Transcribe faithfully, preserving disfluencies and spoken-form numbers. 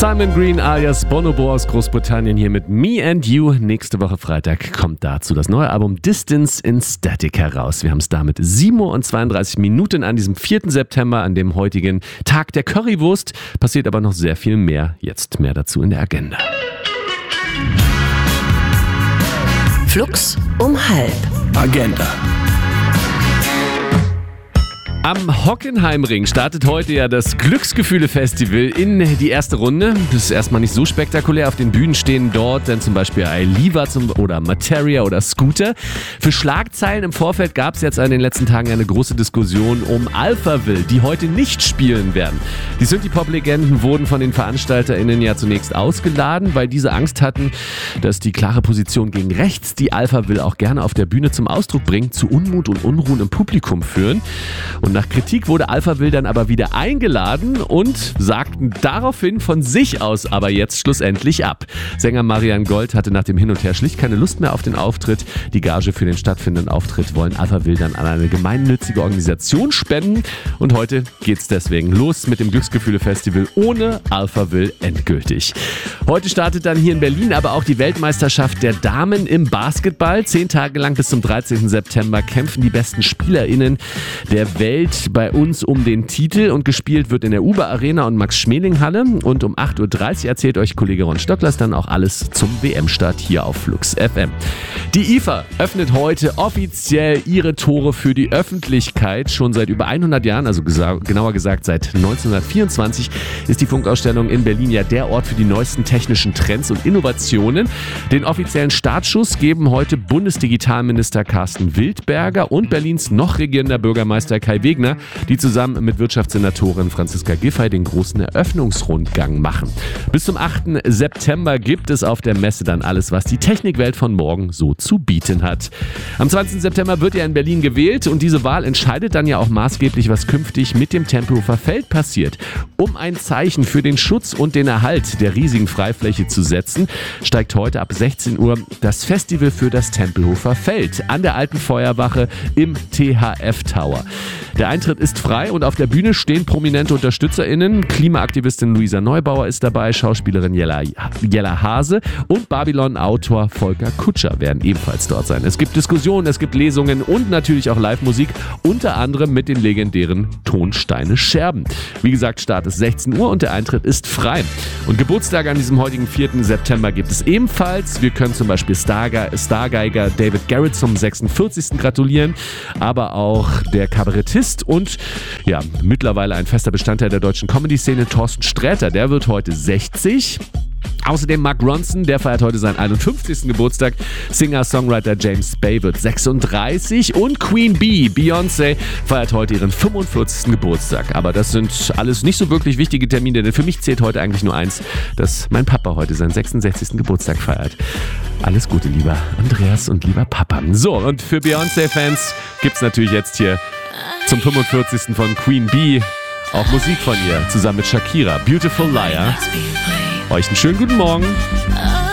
Simon Green alias Bonobo aus Großbritannien hier mit Me and You. Nächste Woche Freitag kommt dazu das neue Album Distance in Static heraus. Wir haben es damit sieben Uhr und zweiunddreißig Minuten an diesem vierten September, an dem heutigen Tag der Currywurst. Passiert aber noch sehr viel mehr. Jetzt mehr dazu in der Agenda. Flux um halb. Agenda. Am Hockenheimring startet heute ja das Glücksgefühle-Festival in die erste Runde. Das ist erstmal nicht so spektakulär. Auf den Bühnen stehen dort dann zum Beispiel Ailiva zum, oder Materia oder Scooter. Für Schlagzeilen im Vorfeld gab es jetzt in den letzten Tagen eine große Diskussion um Alphaville, die heute nicht spielen werden. Die Synthie-Pop-Legenden wurden von den VeranstalterInnen ja zunächst ausgeladen, weil diese Angst hatten, dass die klare Position gegen rechts, die Alphaville auch gerne auf der Bühne zum Ausdruck bringt, zu Unmut und Unruhen im Publikum führen. Und nach Kritik wurde Alphaville dann aber wieder eingeladen und sagten daraufhin von sich aus aber jetzt schlussendlich ab. Sänger Marian Gold hatte nach dem Hin und Her schlicht keine Lust mehr auf den Auftritt. Die Gage für den stattfindenden Auftritt wollen Alphaville dann an eine gemeinnützige Organisation spenden. Und heute geht's deswegen los mit dem Glücksgefühle-Festival ohne Alphaville endgültig. Heute startet dann hier in Berlin aber auch die Weltmeisterschaft der Damen im Basketball. Zehn Tage lang bis zum dreizehnten September kämpfen die besten SpielerInnen der Welt bei uns um den Titel und gespielt wird in der Uber Arena und Max-Schmeling-Halle. Und um acht Uhr dreißig erzählt euch Kollege Ron Stocklers dann auch alles zum W M-Start hier auf Flux F M. Die I F A öffnet heute offiziell ihre Tore für die Öffentlichkeit. Schon seit über hundert Jahren, also gesa- genauer gesagt seit neunzehnhundertvierundzwanzig, ist die Funkausstellung in Berlin ja der Ort für die neuesten technischen Trends und Innovationen. Den offiziellen Startschuss geben heute Bundesdigitalminister Carsten Wildberger und Berlins noch regierender Bürgermeister Kai Wegner, die zusammen mit Wirtschaftssenatorin Franziska Giffey den großen Eröffnungsrundgang machen. Bis zum achten September gibt es auf der Messe dann alles, was die Technikwelt von morgen so zu bieten hat. Am zwanzigsten September wird ja in Berlin gewählt und diese Wahl entscheidet dann ja auch maßgeblich, was künftig mit dem Tempelhofer Feld passiert. Um ein Zeichen für den Schutz und den Erhalt der riesigen Freifläche zu setzen, steigt heute ab sechzehn Uhr das Festival für das Tempelhofer Feld an der alten Feuerwache im T H F Tower. Der Eintritt ist frei und auf der Bühne stehen prominente UnterstützerInnen. Klimaaktivistin Luisa Neubauer ist dabei, Schauspielerin Jella, Jella Hase und Babylon-Autor Volker Kutscher werden ebenfalls dort sein. Es gibt Diskussionen, es gibt Lesungen und natürlich auch Live-Musik, unter anderem mit den legendären Tonsteine Scherben. Wie gesagt, Start ist sechzehn Uhr und der Eintritt ist frei. Und Geburtstage an diesem heutigen vierten September gibt es ebenfalls. Wir können zum Beispiel Starge- Stargeiger David Garrett zum sechsundvierzigsten gratulieren, aber auch der Kabarettist und ja, mittlerweile ein fester Bestandteil der deutschen Comedy-Szene, Thorsten Sträter, der wird heute sechzig. Außerdem Mark Ronson, der feiert heute seinen einundfünfzigsten Geburtstag. Singer-Songwriter James Bay wird sechsunddreißig und Queen Bee, Beyoncé, feiert heute ihren fünfundvierzigsten Geburtstag. Aber das sind alles nicht so wirklich wichtige Termine, denn für mich zählt heute eigentlich nur eins, dass mein Papa heute seinen sechsundsechzigsten Geburtstag feiert. Alles Gute, lieber Andreas und lieber Papa. So, und für Beyoncé-Fans gibt's natürlich jetzt hier zum fünfundvierzigsten von Queen Bee auch Musik von ihr, zusammen mit Shakira. Beautiful Liar. Euch einen schönen guten Morgen.